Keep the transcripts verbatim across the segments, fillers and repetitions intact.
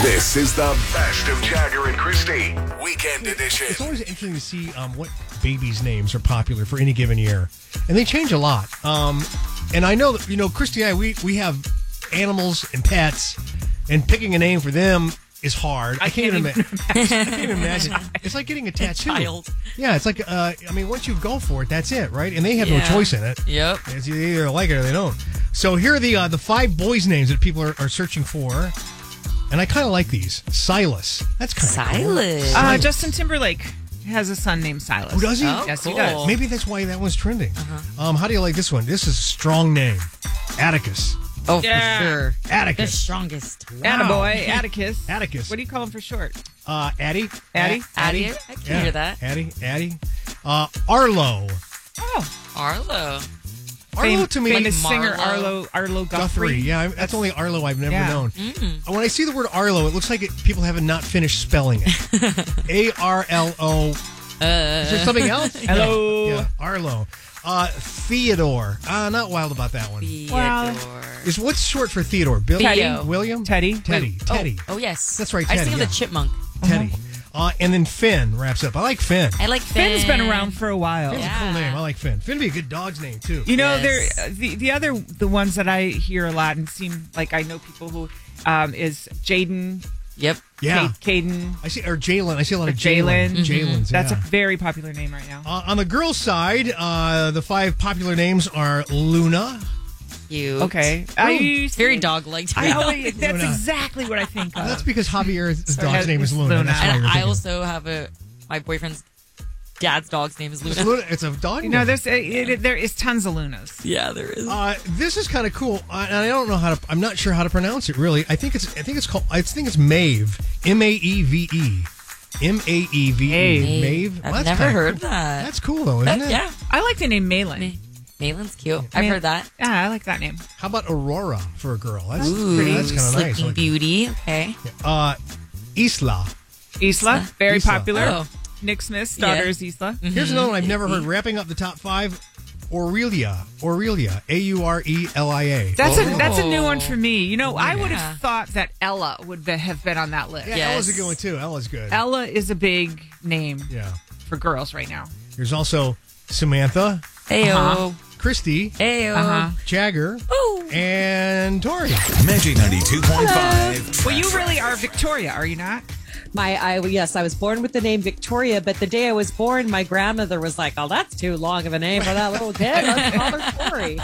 This is the best of Jagger and Christy, Weekend Edition. It's always interesting to see um, what babies' names are popular for any given year. And they change a lot. Um, and I know that, you know, Christy and I, we, we have animals and pets, and picking a name for them is hard. I, I can't, can't even imagine. I can't even imagine. It's like getting a tattoo. A child. Yeah, it's like, uh, I mean, once you go for it, that's it, right? And they have yeah. no choice in it. Yep. It's either they like it or they don't. So here are the uh, the five boys' names that people are, are searching for. And I kind of like these. Silas. That's kind of Silas. Cool. Uh, Justin Timberlake has a son named Silas. Oh, does he? Oh, yes, cool. he does. Maybe that's why that one's trending. Uh-huh. Um, how do you like this one? This is a strong name. Atticus. Oh, Yeah. for sure. The Atticus. strongest. Attaboy, Atticus. Atticus. What do you call him for short? Uh, Addie. Addie? Addie? I can hear that. Addie. Addie. Uh, Arlo. Oh, Arlo. Arlo Fam- to me. famous Like singer Marlo. Arlo Arlo Guthrie. Guthrie. Yeah, I- that's only Arlo I've never Yeah. known. Mm. When I see the word Arlo, it looks like it, people have not finished spelling it. A R L O. Is there something else? Hello. Yeah, Arlo. Uh, Theodore. Uh, not wild about that one. Wow. Theodore. Is what's short for Theodore? Bill? Theo. William? Teddy. Teddy. Oh, Teddy. Oh, yes. That's right, I was Teddy, thinking of yeah. the chipmunk. Teddy. Uh, and then Finn wraps up. I like Finn. I like Finn. Finn's been around for a while. Finn's Yeah. a cool name. I like Finn. Finn would be a good dog's name, too. You know, Yes. there the the other the ones that I hear a lot and seem like I know people who um, is Jaden, Yep. Yeah. Caden. I see, or Jalen. I see a lot Or of Jalen. Jalen. Jalen's, That's a yeah. very popular name right now. Uh, on the girls' side, uh, the five popular names are Luna. Cute. Okay, Oh, I Very dog-like. I always, that's Luna. exactly what I think of. That's because Javier's Sorry, dog's name is it's Luna. Luna. That's why And you're I thinking. also have a, my boyfriend's dad's dog's name is It's, Luna. Luna. It's a dog you name. know, there's it, it, there is tons of Lunas. Yeah, there is. Uh, this is kind of cool, uh, and I don't know how to. I'm not sure how to pronounce it. Really, I think it's. I think it's called. I think it's Maeve. M A E V E. M A E V E. Maeve. Maeve. I've Well, that's never kinda heard cool. that. That's cool though, isn't Uh, it? yeah. I like the name Malin. Ma- Malin's cute. I've heard that. Yeah, I like that name. How about Aurora for a girl? That's Ooh, pretty. That's kind of nice. Sleeping Like- Beauty. Okay. uh, Isla. Isla, very Isla. popular. Oh. Nick Smith's daughter Yeah. is Isla. Here's another one I've never heard. Wrapping up the top five, Aurelia. Aurelia. A U R E L I A. That's a Oh. that's a new one for me. You know, I would Yeah. have thought that Ella would be, have been on that list. Yeah, Yes. Ella's a good one too. Ella's good. Ella is a big name Yeah. for girls right now. There's also Samantha, Ayo. Uh-huh. Christy, Ayo. Uh-huh. Jagger, Ooh. and Tori. Magic ninety-two point five. Well, you really are Victoria, are you not? My, I yes, I was born with the name Victoria, but the day I was born, my grandmother was like, "Oh, that's too long of a name for that little kid. Let's call her Tori."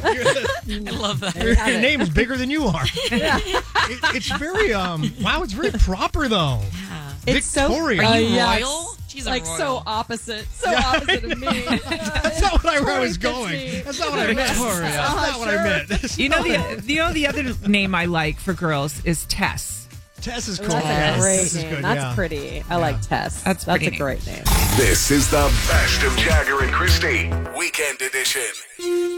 I love that. Your, your name is bigger than you are. It, it's very um. Wow, it's very proper though. It's Victoria. so Are you uh, yes. royal? She's a like royal. so opposite, so opposite of me. That's not what I, where I was Tori going. fits me. That's not what I meant. Victoria. That's not what I meant. That's You know not- the you know the other name I like for girls is Tess. Tess is cool. That's Yes. a great Tess is name. good, That's yeah. pretty. I like Tess. That's That's pretty a name. great name. This is the best of Jagger and Christy, Weekend Edition.